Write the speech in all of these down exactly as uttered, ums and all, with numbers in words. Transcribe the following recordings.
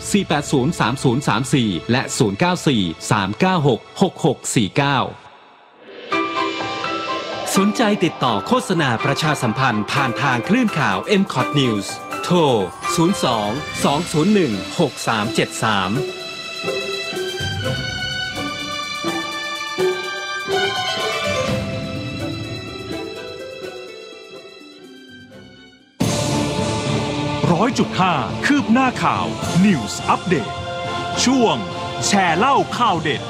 สี่ แปด ศูนย์ สาม ศูนย์ สาม สี่ และ ศูนย์ เก้า สี่ สาม เก้า หก หก หก สี่ เก้า สนใจติดต่อโฆษณาประชาสัมพันธ์ผ่านทางคลื่นข่าว เอ็ม คอท News โทร ศูนย์ สอง สอง ศูนย์ หนึ่ง หก สาม เจ็ด สามร้อยจุดห้า คืบหน้าข่าว News Update ช่วงแชร์เล่าข่าวเด็ด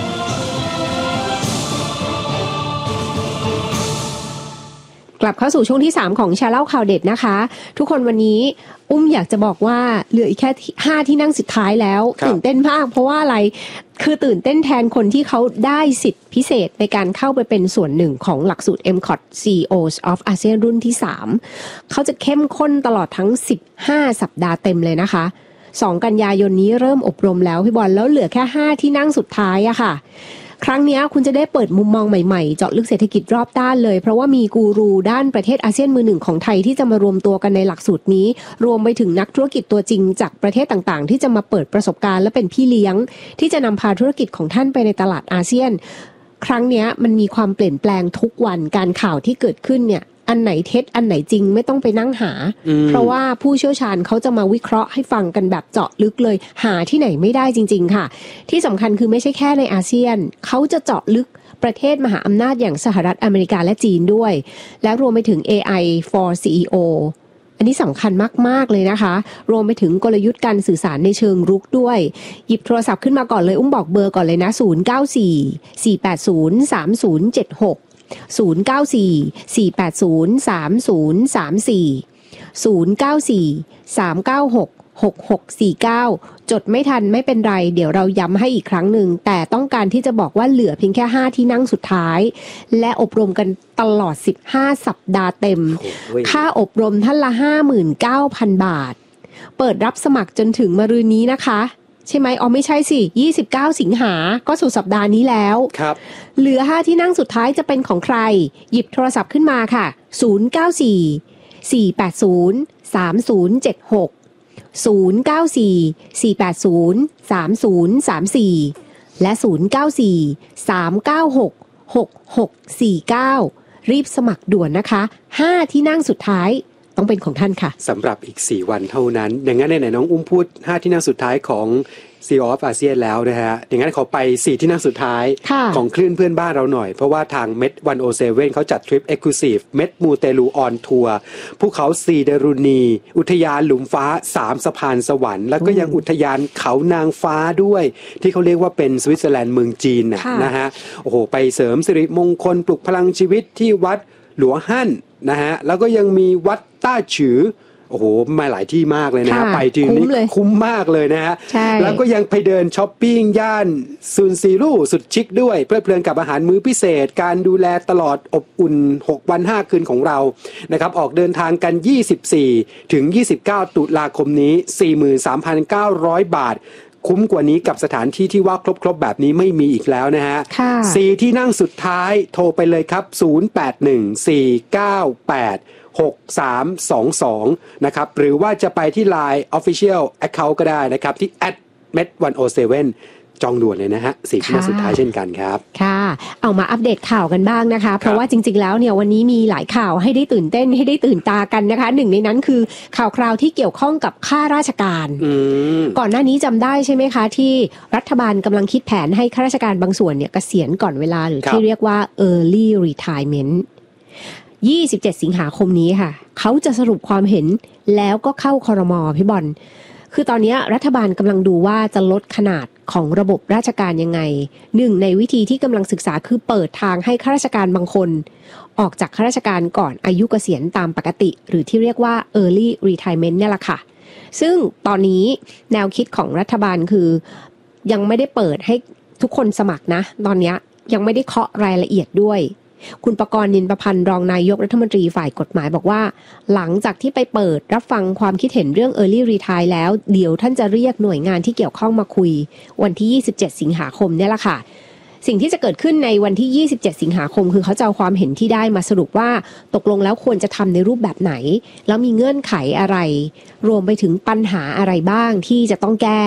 กลับเข้าสู่ช่วงที่สามของแชร์เล่าข่าวเด็ดนะคะทุกคนวันนี้อุ้มอยากจะบอกว่าเหลืออีกแค่ห้าที่นั่งสุดท้ายแล้วตื่นเต้นมากเพราะว่าอะไรคือตื่นเต้นแทนคนที่เขาได้สิทธิพิเศษในการเข้าไปเป็นส่วนหนึ่งของหลักสูตร เอ็ม คอท ซี อี โอ of อาเซียนรุ่นที่สามเขาจะเข้มข้นตลอดทั้งสิบห้าสัปดาห์เต็มเลยนะคะสองกันยายนนี้เริ่มอบรมแล้วพี่บอลแล้วเหลือแค่ห้าที่นั่งสุดท้ายอะค่ะครั้งนี้คุณจะได้เปิดมุมมองใหม่ๆเจาะลึกเศรษฐกิจรอบด้านเลยเพราะว่ามีกูรูด้านประเทศอาเซียนมือหนึ่งของไทยที่จะมารวมตัวกันในหลักสูตรนี้รวมไปถึงนักธุรกิจตัวจริงจากประเทศต่างๆที่จะมาเปิดประสบการณ์และเป็นพี่เลี้ยงที่จะนำพาธุรกิจของท่านไปในตลาดอาเซียนครั้งนี้มันมีความเปลี่ยนแปลงทุกวันการข่าวที่เกิดขึ้นเนี่ยอันไหนเท็จอันไหนจริงไม่ต้องไปนั่งหาเพราะว่าผู้เชี่ยวชาญเขาจะมาวิเคราะห์ให้ฟังกันแบบเจาะลึกเลยหาที่ไหนไม่ได้จริงๆค่ะที่สำคัญคือไม่ใช่แค่ในอาเซียนเขาจะเจาะลึกประเทศมหาอำนาจอย่างสหรัฐอเมริกาและจีนด้วยและรวมไปถึง เอ ไอ for ซี อี โอ อันนี้สำคัญมากๆเลยนะคะรวมไปถึงกลยุทธ์การสื่อสารในเชิงรุกด้วยหยิบโทรศัพท์ขึ้นมาก่อนเลยอุ้มบอกเบอร์ก่อนเลยนะศูนย์ เก้า สี่ สี่ แปด ศูนย์ สาม ศูนย์ เจ็ด หกศูนย์ เก้า สี่ สี่ แปด ศูนย์ สาม ศูนย์ สาม สี่ ศูนย์ เก้า สี่ สาม เก้า หก หก หก สี่ เก้าจดไม่ทันไม่เป็นไรเดี๋ยวเราย้ำให้อีกครั้งหนึ่งแต่ต้องการที่จะบอกว่าเหลือเพียงแค่ห้าที่นั่งสุดท้ายและอบรมกันตลอดสิบห้าสัปดาห์เต็มค่าอบรมท่านละ ห้าหมื่นเก้าพัน บาทเปิดรับสมัครจนถึงมะรืนนี้นะคะใช่ไหมอ๋อไม่ใช่สิยี่สิบเก้าสิงหาก็สู่สัปดาห์นี้แล้วครับเหลือห้าที่นั่งสุดท้ายจะเป็นของใครหยิบโทรศัพท์ขึ้นมาค่ะศูนย์ เก้า สี่ สี่ แปด ศูนย์ สาม ศูนย์ เจ็ด หกศูนย์ เก้า สี่ สี่ แปด ศูนย์ สาม ศูนย์ สาม สี่และศูนย์ เก้า สี่ สาม เก้า หก หก หก สี่ เก้ารีบสมัครด่วนนะคะห้าที่นั่งสุดท้ายต้องเป็นของท่านค่ะสำหรับอีกสี่วันเท่านั้นอย่างนั้นไหนๆน้องอุ้มพูดห้าที่นั่งสุดท้ายของ ซี อี โอ of อาเซียนแล้วนะฮะอย่างนั้นขอไปสี่ที่นั่งสุดท้ายของคลื่นเพื่อนบ้านเราหน่อยเพราะว่าทาง เม็ด หนึ่งศูนย์เจ็ดเขาจัดทริป Exclusive เม็ดมูเตลูออนทัวร์ภูเขาสีดารุณีอุทยานหลุมฟ้าสามสะพานสวรรค์แล้วก็ยังอุทยานเขานางฟ้าด้วยที่เขาเรียกว่าเป็นสวิตเซอร์แลนด์เมืองจีนน่ะนะฮะโอ้โหไปเสริมสิริมงคลปลุกพลังชีวิตที่วัดหลวงฮั่นนะฮะแล้วก็ยังมีวัดต้าฉือโอ้โหมาหลายที่มากเลยนะฮะไปที่นี้คุ้มมากเลยนะฮะแล้วก็ยังไปเดินช้อปปิ้งย่านซุนซีรูสุดชิคด้วยเพลิดเพลินกับอาหารมื้อพิเศษการดูแลตลอดอบอุ่นหกวันห้าคืนของเรานะครับออกเดินทางกันยี่สิบสี่ถึงยี่สิบเก้าตุลาคมนี้ สี่หมื่นสามพันเก้าร้อย บาทคุ้มกว่านี้กับสถานที่ที่ว่าครบๆแบบนี้ไม่มีอีกแล้วนะฮะสี่ที่นั่งสุดท้ายโทรไปเลยครับศูนย์ แปด หนึ่ง สี่ เก้า แปด หก สาม สอง สองนะครับหรือว่าจะไปที่ ไลน์ Official Account ก็ได้นะครับที่ แอท เม็ด หนึ่งศูนย์เจ็ด จองด่วนเลยนะฮะสี่ที่นั่งสุดท้ายเช่นกันครับค่ะเอามาอัปเดตข่าวกันบ้างนะคะเพราะว่าจริงๆแล้วเนี่ยวันนี้มีหลายข่าวให้ได้ตื่นเต้นให้ได้ตื่นตากันนะคะหนึ่งในนั้นคือข่าวคราวที่เกี่ยวข้องกับข้าราชการก่อนหน้านี้จำได้ใช่ไหมคะที่รัฐบาลกำลังคิดแผนให้ข้าราชการบางส่วนเนี่ยเกษียณก่อนเวลาหรือที่เรียกว่า early retirementยี่สิบเจ็ดสิงหาคมนี้ค่ะเขาจะสรุปความเห็นแล้วก็เข้าครม.พี่บอลคือตอนนี้รัฐบาลกำลังดูว่าจะลดขนาดของระบบราชการยังไงหนึ่งในวิธีที่กำลังศึกษาคือเปิดทางให้ข้าราชการบางคนออกจากข้าราชการก่อนอายุเกษียณตามปกติหรือที่เรียกว่า early retirement เนี่ยแหละค่ะซึ่งตอนนี้แนวคิดของรัฐบาลคือยังไม่ได้เปิดให้ทุกคนสมัครนะตอนนี้ยังไม่ได้เคาะรายละเอียดด้วยคุณประกรณ์ นินประพันธ์รองนายกรัฐมนตรีฝ่ายกฎหมายบอกว่าหลังจากที่ไปเปิดรับฟังความคิดเห็นเรื่อง Early Retire แล้วเดี๋ยวท่านจะเรียกหน่วยงานที่เกี่ยวข้องมาคุยวันที่ยี่สิบเจ็ดสิงหาคมเนี่ยแหละค่ะสิ่งที่จะเกิดขึ้นในวันที่ยี่สิบเจ็ดสิงหาคมคือเขาจะเอาความเห็นที่ได้มาสรุปว่าตกลงแล้วควรจะทำในรูปแบบไหนแล้วมีเงื่อนไขอะไรรวมไปถึงปัญหาอะไรบ้างที่จะต้องแก้